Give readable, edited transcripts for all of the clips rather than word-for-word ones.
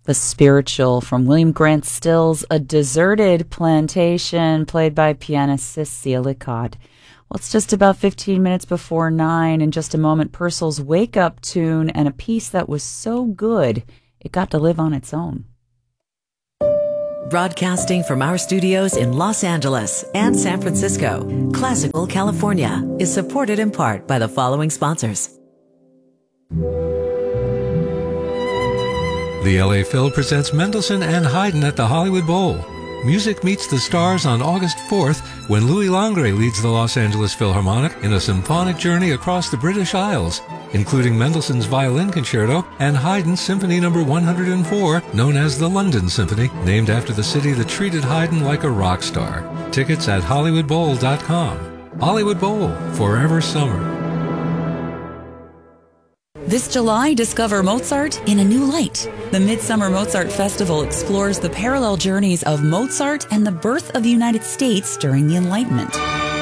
The Spiritual from William Grant Still's A Deserted Plantation, played by pianist Cecilia Codd. Well, it's just about 15 minutes before 9. In just a moment, Purcell's Wake Up tune and a piece that was so good, it got to live on its own. Broadcasting from our studios in Los Angeles and San Francisco, Classical California is supported in part by the following sponsors. The LA Phil presents Mendelssohn and Haydn at the Hollywood Bowl. Music meets the stars on August 4th when Louis Langre leads the Los Angeles Philharmonic in a symphonic journey across the British Isles, including Mendelssohn's Violin Concerto and Haydn's Symphony No. 104, known as the London Symphony, named after the city that treated Haydn like a rock star. Tickets at HollywoodBowl.com. Hollywood Bowl, forever summer. This July, discover Mozart in a new light. The Midsummer Mozart Festival explores the parallel journeys of Mozart and the birth of the United States during the Enlightenment.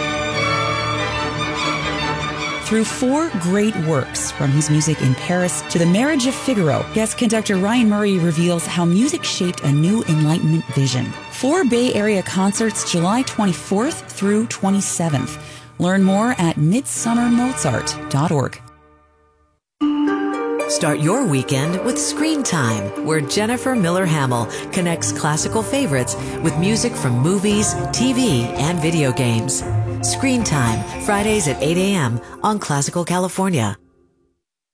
Through 4 great works, from his music in Paris to The Marriage of Figaro, guest conductor Ryan Murray reveals how music shaped a new Enlightenment vision. 4 Bay Area concerts July 24th through 27th. Learn more at midsummermozart.org. Start your weekend with Screen Time, where Jennifer Miller Hamill connects classical favorites with music from movies, TV, and video games. Screen Time, Fridays at 8 a.m. on Classical California.